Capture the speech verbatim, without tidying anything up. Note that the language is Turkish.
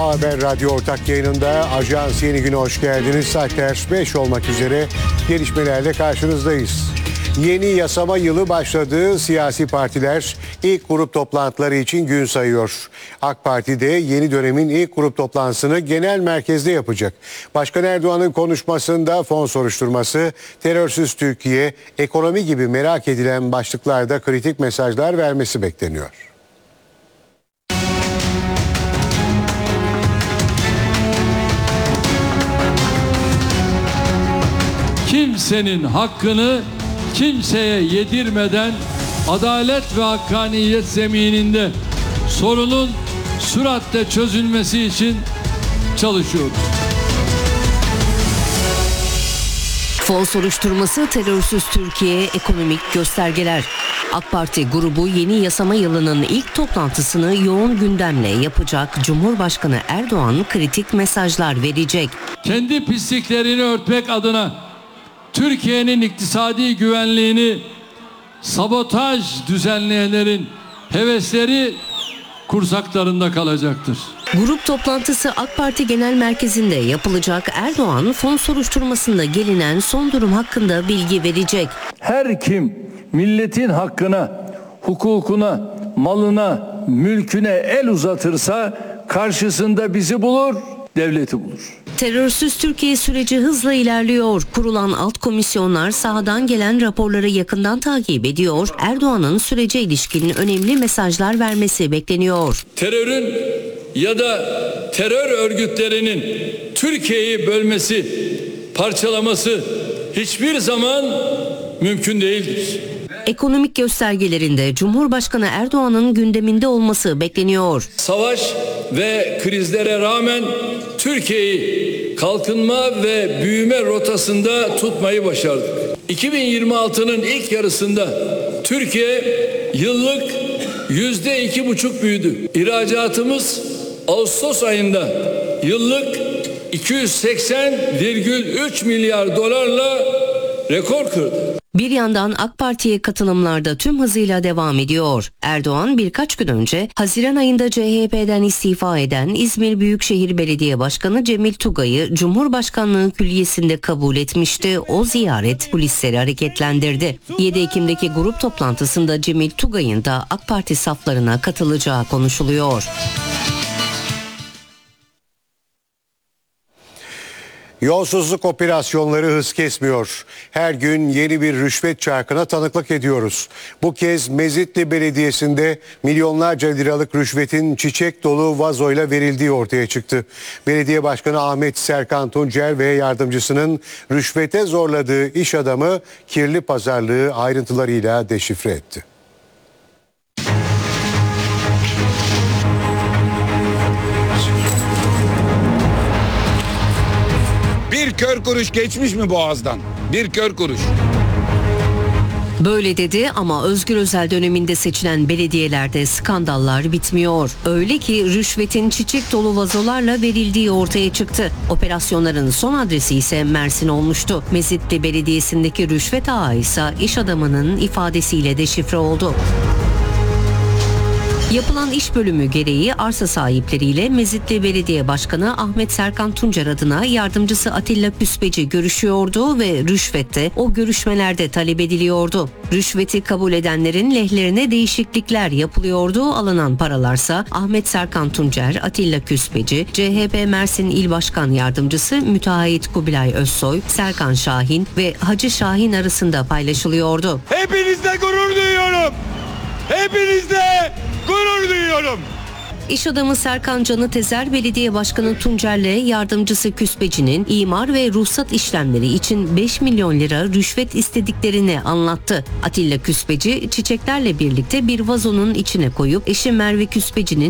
Haber Radyo ortak yayınında Ajans Yeni Gün'e hoş geldiniz. Saatler beş olmak üzere gelişmelerle karşınızdayız. Yeni yasama yılı başladı. Siyasi partiler ilk grup toplantıları için gün sayıyor. AK Parti de yeni dönemin ilk grup toplantısını genel merkezde yapacak. Başkan Erdoğan'ın konuşmasında fon soruşturması, terörsüz Türkiye, ekonomi gibi merak edilen başlıklarda kritik mesajlar vermesi bekleniyor. Kimsenin hakkını kimseye yedirmeden adalet ve hakkaniyet zemininde sorunun süratle çözülmesi için çalışıyoruz. Fon soruşturması, terörsüz Türkiye, ekonomik göstergeler. AK Parti grubu yeni yasama yılının ilk toplantısını yoğun gündemle yapacak. Cumhurbaşkanı Erdoğan kritik mesajlar verecek. Kendi pisliklerini örtmek adına Türkiye'nin iktisadi güvenliğini sabotaj düzenleyenlerin hevesleri kursaklarında kalacaktır. Grup toplantısı AK Parti Genel Merkezi'nde yapılacak. Erdoğan fon soruşturmasında gelinen son durum hakkında bilgi verecek. Her kim milletin hakkına, hukukuna, malına, mülküne el uzatırsa karşısında bizi bulur, devleti bulur. Terörsüz Türkiye süreci hızla ilerliyor. Kurulan alt komisyonlar sahadan gelen raporları yakından takip ediyor. Erdoğan'ın sürece ilişkin önemli mesajlar vermesi bekleniyor. Terörün ya da terör örgütlerinin Türkiye'yi bölmesi, parçalaması hiçbir zaman mümkün değildir. Ekonomik göstergelerinde Cumhurbaşkanı Erdoğan'ın gündeminde olması bekleniyor. Savaş ve krizlere rağmen Türkiye'yi kalkınma ve büyüme rotasında tutmayı başardık. iki bin yirmi altının ilk yarısında Türkiye yıllık yüzde iki buçuk büyüdü. İhracatımız Ağustos ayında yıllık iki yüz seksen virgül üç milyar dolarla rekor kırdı. Bir yandan AK Parti'ye katılımlarda tüm hızıyla devam ediyor. Erdoğan birkaç gün önce Haziran ayında C H P'den istifa eden İzmir Büyükşehir Belediye Başkanı Cemil Tugay'ı Cumhurbaşkanlığı Külliyesi'nde kabul etmişti. O ziyaret kulisleri hareketlendirdi. yedi Ekim'deki grup toplantısında Cemil Tugay'ın da AK Parti saflarına katılacağı konuşuluyor. Yolsuzluk operasyonları hız kesmiyor. Her gün yeni bir rüşvet çarkına tanıklık ediyoruz. Bu kez Mezitli Belediyesi'nde milyonlarca liralık rüşvetin çiçek dolu vazoyla verildiği ortaya çıktı. Belediye Başkanı Ahmet Serkan Tuncer ve yardımcısının rüşvete zorladığı iş adamı kirli pazarlığı ayrıntılarıyla deşifre etti. Bir kör kuruş geçmiş mi boğazdan? Bir kör kuruş. Böyle dedi ama Özgür Özel döneminde seçilen belediyelerde skandallar bitmiyor. Öyle ki rüşvetin çiçek dolu vazolarla verildiği ortaya çıktı. Operasyonların son adresi ise Mersin olmuştu. Mezitli Belediyesi'ndeki rüşvet ağı ise iş adamının ifadesiyle deşifre oldu. Yapılan iş bölümü gereği arsa sahipleriyle Mezitli Belediye Başkanı Ahmet Serkan Tuncer adına yardımcısı Atilla Küspeci görüşüyordu ve rüşvette o görüşmelerde talep ediliyordu. Rüşveti kabul edenlerin lehlerine değişiklikler yapılıyordu. Alınan paralarsa Ahmet Serkan Tuncer, Atilla Küspeci, C H P Mersin İl Başkan Yardımcısı Müteahhit Kubilay Özsoy, Serkan Şahin ve Hacı Şahin arasında paylaşılıyordu. Hepinizle gurur duyuyorum. Hepinizle gurur duyuyorum. İş adamı Serkan Canı Tezer, Belediye Başkanı Tuncer'le yardımcısı Küspeci'nin imar ve ruhsat işlemleri için beş milyon lira rüşvet istediklerini anlattı. Atilla Küspeci çiçeklerle birlikte bir vazonun içine koyup eşi Merve Küspeci'nin